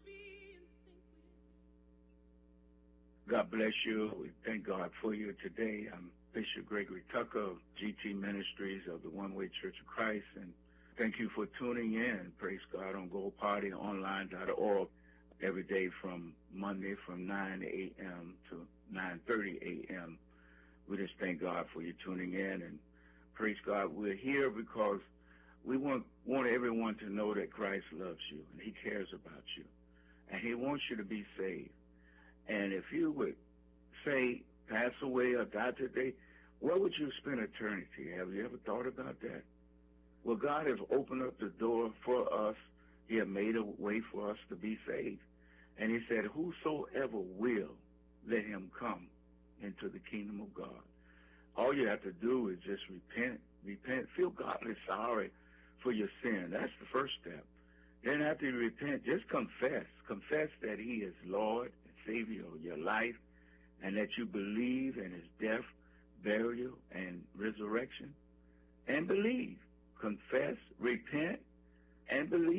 God bless you. We thank God for you today. I'm Bishop Gregory Tucker of GT Ministries of the One Way Church of Christ, and thank you for tuning in. Praise God on GoldPartyOnline.org every day from Monday from 9 a.m. to 9:30 a.m. We just thank God for you tuning in, and praise God. We're here because we want everyone to know that Christ loves you and He cares about you, and He wants you to be saved. And if you would say, pass away or die today, where would you spend eternity? Have you ever thought about that? Well, God has opened up the door for us. He has made a way for us to be saved. And He said, whosoever will, let him come into the kingdom of God. All you have to do is just repent, feel godly sorry for your sin. That's the first step. Then after you repent, just confess that He is Lord and Savior of your life, and that you believe in His death, burial, and resurrection. And believe. Confess, repent, and believe.